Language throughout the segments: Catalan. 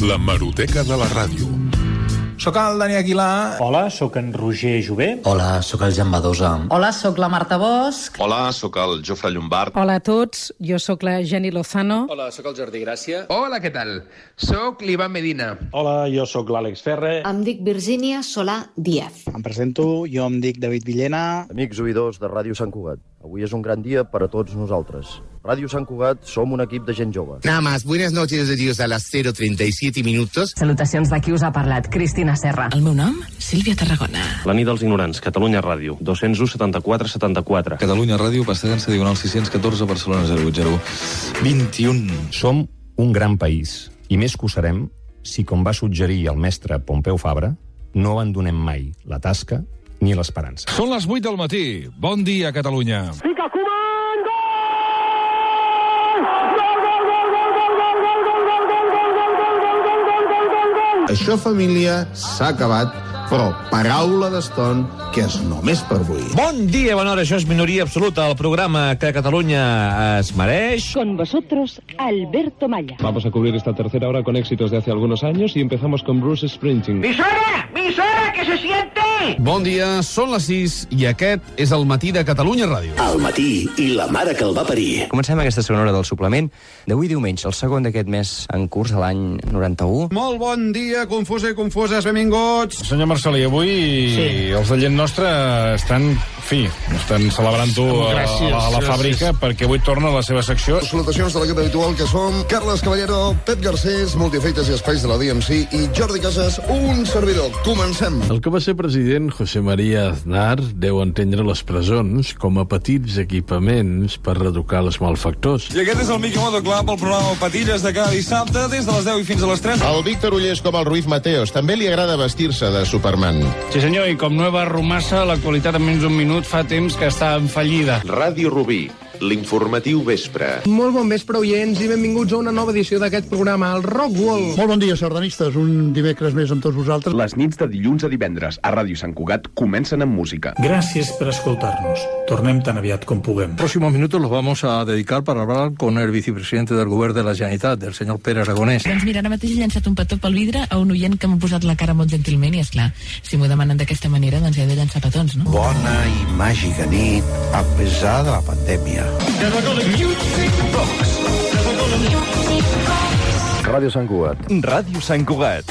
L'hemeroteca de la ràdio. Soc el Dani Aguilar. Hola, sóc en Roger Jové. Hola, sóc el Jan Badosa. Hola, sóc la Marta Bosch. Hola, sóc el Jofre Llombard. Hola a tots, jo sóc la Jenny Lozano. Hola, sóc el Jordi Gràcia. Hola, què tal? Sóc l'Ivan Medina. Hola, jo sóc l'Àlex Ferre. Em dic Virgínia Solà Díaz. Em presento, jo em dic David Villena. Amics oïdors de Ràdio Sant Cugat, avui és un gran dia per a tots nosaltres. Ràdio Sant Cugat som un equip de gent jove. Nada más, buenas noches de Dios a las 0:37 minutos. Salutacions de qui us ha parlat, Cristina Serra. El meu nom, Sílvia Tarragona. La nit dels ignorants, Catalunya Ràdio, 201 74 74. Catalunya Ràdio, Pastagança, Diagonal 614, Barcelona 080 21. Som un gran país, i més que ho serem si, com va suggerir el mestre Pompeu Fabra, no abandonem mai la tasca ni l'esperança. Són les 8 del matí. Bon dia, Catalunya. Fica Koeman, gol! Això, família, s'ha acabat, però paraula d'eston que és només per avui. Bon dia, bona hora, això és Minoria Absoluta, el programa que Catalunya es mereix. Con vosotros, Alberto Malla. Vamos a cubrir esta tercera hora con éxitos de hace algunos años y empezamos con Bruce Springsteen. ¡Misora! ¡Misora, que se siente! Bon dia, són les 6 i aquest és el matí de Catalunya Ràdio. El matí i la mare que el va parir. Comencem aquesta segona hora del suplement d'avui diumenge, el segon d'aquest mes en curs de l'any 91. Molt bon dia, confusa i confuses, benvinguts. Senyor Marcelí, avui els de gent nostra estan celebrant-ho a la fàbrica perquè avui torna a la seva secció. Salutacions de l'equip habitual que som Carles Caballero, Pep Garcés, Multiefectes i Espais de la DMC i Jordi Casas, un servidor. Comencem. El que va ser president, José María Aznar, deu entendre les presons com a petits equipaments per reeducar els malfactors. I aquest és el Miqui Modo Club, el programa Patilles de cada dissabte, des de les 10 i fins a les 3. El Víctor Ullés com el Ruiz Mateos. També li agrada vestir-se de Superman. Sí, senyor, i com Nueva Rumassa, l'actualitat en menys d'un minut fa temps que està en fallida. Ràdio Rubí, l'informatiu vespre. Molt bon vespre, oients, i benvinguts a una nova edició d'aquest programa, el Rockwall. Molt bon dia, sardanistes, un dimecres més amb tots vosaltres. Les nits de dilluns a divendres a Ràdio Sant Cugat comencen amb música. Gràcies per escoltar-nos. Tornem tan aviat com puguem. Próximos minutos los vamos a dedicar para hablar con el vicepresidente del Govern de la Generalitat, el senyor Pere Aragonès. Doncs mira, ara mateix he llançat un petó pel vidre a un oient que m'ha posat la cara molt gentilment i, esclar, si m'ho demanen d'aquesta manera, doncs he de llançar petons, no? Bona i màgica nit, a pesar de la pandèmia. Ràdio Sant Cugat. Ràdio Sant Cugat.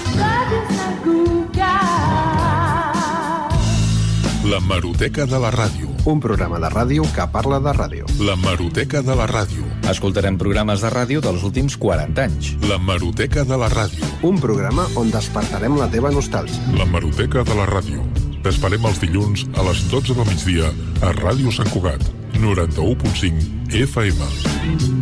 L'hemeroteca de la ràdio. Un programa de ràdio que parla de ràdio. L'hemeroteca de la ràdio. Escoltarem programes de ràdio dels últims 40 anys. L'hemeroteca de la ràdio. Un programa on despertarem la teva nostàlgia. L'hemeroteca de la ràdio. T'esperem els dilluns a les 12 del migdia a Ràdio Sant Cugat, 91.5 FM.